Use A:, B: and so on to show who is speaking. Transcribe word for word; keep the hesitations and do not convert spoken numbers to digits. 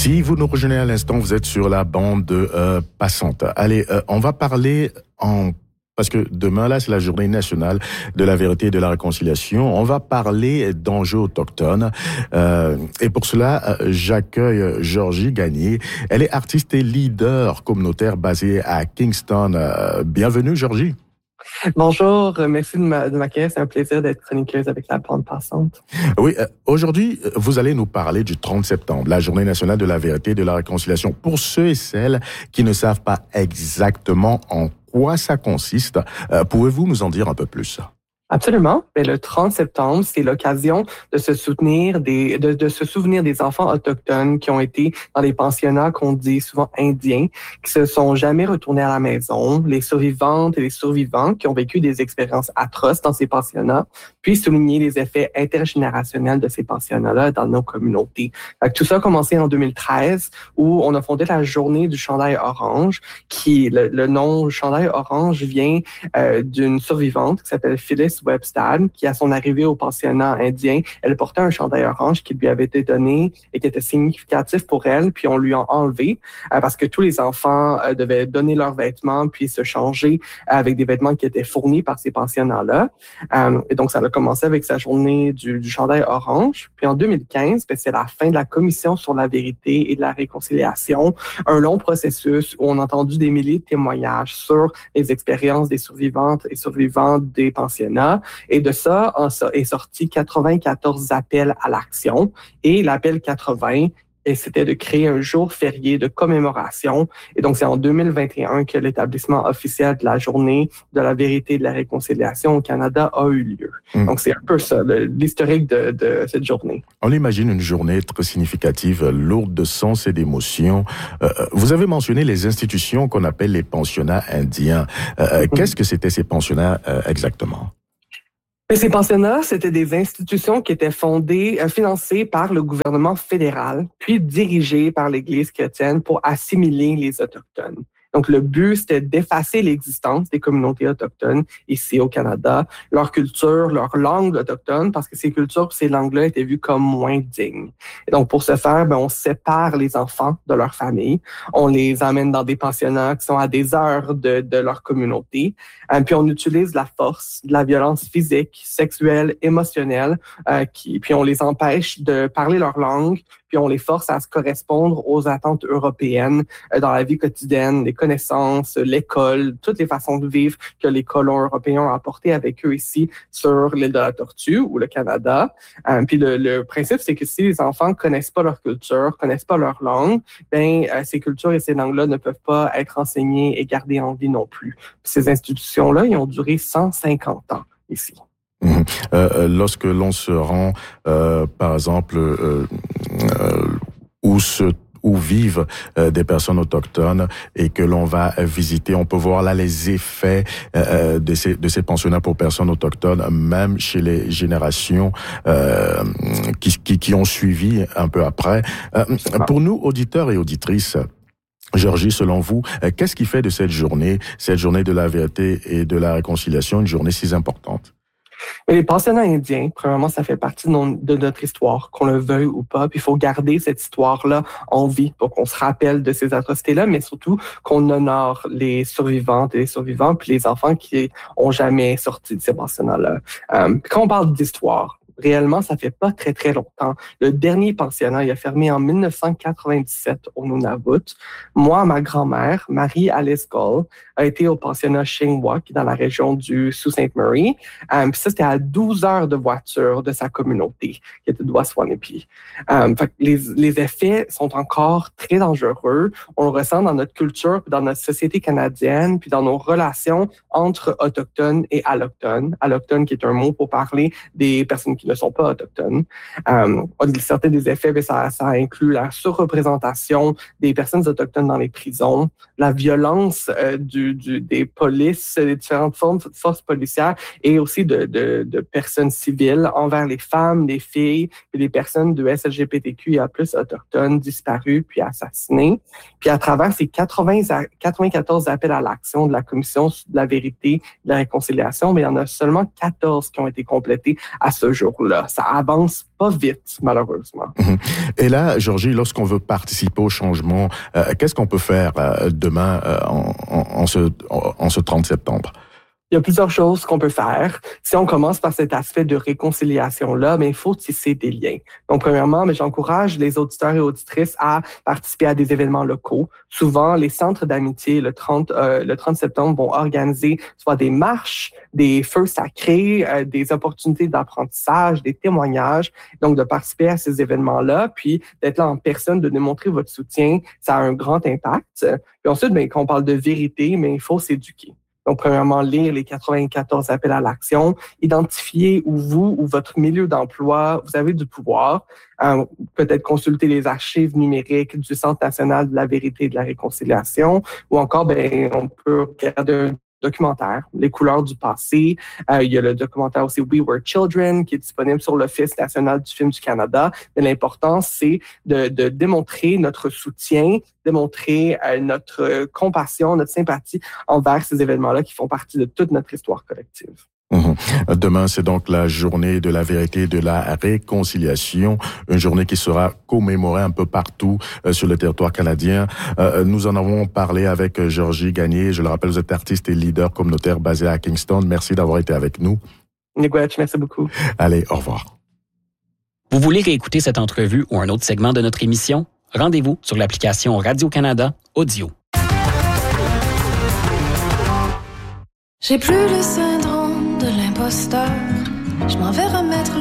A: Si vous nous rejoignez à l'instant, vous êtes sur la bande euh, passante. Allez, euh, on va parler en... Parce que demain, là, c'est la journée nationale de la vérité et de la réconciliation. On va parler d'enjeux autochtones. Euh, et pour cela, j'accueille Georgie Gagné. Elle est artiste et leader communautaire basée à Kingston. Euh, bienvenue, Georgie.
B: Bonjour, merci de m'accueillir. C'est un plaisir d'être chroniqueuse avec la bande passante.
A: Oui, euh, aujourd'hui, vous allez nous parler du trente septembre, la journée nationale de la vérité et de la réconciliation. Pour ceux et celles qui ne savent pas exactement en quoi ça consiste, euh, pouvez-vous nous en dire un peu plus?
B: Absolument. Mais le trente septembre, c'est l'occasion de se soutenir des, de, de se souvenir des enfants autochtones qui ont été dans les pensionnats qu'on dit souvent indiens, qui se sont jamais retournés à la maison, les survivantes et les survivants qui ont vécu des expériences atroces dans ces pensionnats, puis souligner les effets intergénérationnels de ces pensionnats-là dans nos communautés. Fait que tout ça a commencé en deux mille treize, où on a fondé la journée du chandail orange, qui, le, le nom chandail orange vient euh, d'une survivante qui s'appelle Phyllis Webstad, qui, à son arrivée au pensionnat indien, elle portait un chandail orange qui lui avait été donné et qui était significatif pour elle, puis on lui a enlevé euh, parce que tous les enfants euh, devaient donner leurs vêtements puis se changer avec des vêtements qui étaient fournis par ces pensionnats-là. Euh, et donc, ça a commencé avec sa journée du, du chandail orange. Puis en deux mille quinze, ben, c'est la fin de la Commission sur la vérité et de la réconciliation, un long processus où on a entendu des milliers de témoignages sur les expériences des survivantes et survivants des pensionnats. Et de ça est sorti quatre-vingt-quatorze appels à l'action. Et l'appel quatre-vingts, et c'était de créer un jour férié de commémoration. Et donc, c'est en deux mille vingt et un que l'établissement officiel de la journée de la vérité et de la réconciliation au Canada a eu lieu. Mmh. Donc, c'est un peu ça, le, l'historique de, de cette journée.
A: On imagine une journée très significative, lourde de sens et d'émotions. Euh, vous avez mentionné les institutions qu'on appelle les pensionnats indiens. Euh, mmh. Qu'est-ce que c'était ces pensionnats euh, exactement?
B: Mais ces pensionnats, c'était des institutions qui étaient fondées, euh, financées par le gouvernement fédéral, puis dirigées par l'Église chrétienne pour assimiler les Autochtones. Donc, le but, c'était d'effacer l'existence des communautés autochtones ici au Canada, leur culture, leur langue autochtone, parce que ces cultures, ces langues-là étaient vues comme moins dignes. Et donc, pour ce faire, ben, on sépare les enfants de leur famille, on les amène dans des pensionnats qui sont à des heures de, de leur communauté, euh, puis on utilise la force, de la violence physique, sexuelle, émotionnelle, euh, qui, puis on les empêche de parler leur langue, puis on les force à se correspondre aux attentes européennes euh, dans la vie quotidienne, les connaissances, l'école, toutes les façons de vivre que les colons européens ont apportées avec eux ici sur l'île de la Tortue ou le Canada. Euh, puis le, le principe, c'est que si les enfants connaissent pas leur culture, connaissent pas leur langue, ben euh, ces cultures et ces langues-là ne peuvent pas être enseignées et gardées en vie non plus. Puis ces institutions-là, ils ont duré cent cinquante ans ici.
A: Mmh. Euh, lorsque l'on se rend, euh, par exemple, euh, euh, où se où vivent euh, des personnes autochtones et que l'on va visiter, on peut voir là les effets euh, de ces de ces pensionnats pour personnes autochtones, même chez les générations euh, qui, qui qui ont suivi un peu après. Euh, pour nous, auditeurs et auditrices, Georgie, selon vous, qu'est-ce qui fait de cette journée, cette journée de la vérité et de la réconciliation, une journée si importante?
B: Mais les pensionnats indiens, premièrement, ça fait partie de, nos, de notre histoire, qu'on le veuille ou pas. Puis il faut garder cette histoire-là en vie pour qu'on se rappelle de ces atrocités-là, mais surtout qu'on honore les survivantes et les survivants, puis les enfants qui ont jamais sorti de ces pensionnats-là. Euh, quand on parle d'histoire, réellement, ça fait pas très, très longtemps. Le dernier pensionnat, il a fermé en dix-neuf cent quatre-vingt-dix-sept au Nunavut. Moi, ma grand-mère, Marie-Alice Gull, a été au pensionnat Shingwa, qui est dans la région du Sault-Ste-Marie. Um, puis ça, c'était à douze heures de voiture de sa communauté, qui était de Waswanipi. Um, fait que les, les effets sont encore très dangereux. On le ressent dans notre culture, dans notre société canadienne, puis dans nos relations entre autochtones et allochtones. Allochtones, qui est un mot pour parler des personnes qui ne sont pas autochtones. Um, certains des effets, bien, ça, ça inclut la surreprésentation des personnes autochtones dans les prisons, la violence euh, du, du, des polices, des différentes formes, forces policières et aussi de, de, de personnes civiles envers les femmes, les filles et les personnes de S L G B T Q I A plus, autochtones disparues puis assassinées. Puis à travers ces quatre-vingts, quatre-vingt-quatorze appels à l'action de la Commission de la vérité et de la réconciliation, mais il y en a seulement quatorze qui ont été complétés à ce jour. toujours là. Ça avance pas vite, malheureusement.
A: Et là, Georgie, lorsqu'on veut participer au changement, euh, qu'est-ce qu'on peut faire euh, demain euh, en, en, en, ce, en, en ce trente septembre?
B: Il y a plusieurs choses qu'on peut faire. Si on commence par cet aspect de réconciliation-là, mais il faut tisser des liens. Donc, premièrement, mais j'encourage les auditeurs et auditrices à participer à des événements locaux. Souvent, les centres d'amitié, le trente, euh, le trente septembre, vont organiser soit des marches, des feux sacrés, euh, des opportunités d'apprentissage, des témoignages. Donc, de participer à ces événements-là, puis d'être là en personne, de démontrer votre soutien, ça a un grand impact. Puis ensuite, bien, quand on parle de vérité, mais il faut s'éduquer. Donc, premièrement, lire les quatre-vingt-quatorze appels à l'action, identifier où vous ou votre milieu d'emploi, vous avez du pouvoir, euh, peut-être consulter les archives numériques du Centre national de la vérité et de la réconciliation, ou encore, ben, on peut regarder un documentaire, Les couleurs du passé. Euh, il y a le documentaire aussi We Were Children qui est disponible sur l'Office national du film du Canada. Mais l'important, c'est de, de démontrer notre soutien, démontrer euh, notre compassion, notre sympathie envers ces événements-là qui font partie de toute notre histoire collective.
A: Mmh. Demain, c'est donc la journée de la vérité et de la réconciliation, une journée qui sera commémorée un peu partout euh, sur le territoire canadien. Euh, nous en avons parlé avec euh, Georgie Gagné. Je le rappelle, vous êtes artiste et leader communautaire basé à Kingston. Merci d'avoir été avec nous.
B: Nigwetch, merci beaucoup.
A: Allez, au revoir.
C: Vous voulez réécouter cette entrevue ou un autre segment de notre émission? Rendez-vous sur l'application Radio-Canada Audio.
D: J'ai plus le syndrome de l'imposteur. Je m'en vais remettre